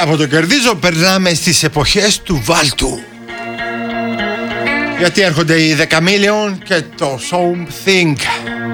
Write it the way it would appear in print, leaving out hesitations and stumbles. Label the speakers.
Speaker 1: από το κερδίζω περνάμε στις εποχές του βάλτου. Γιατί έρχονται οι 10 Million και το Something.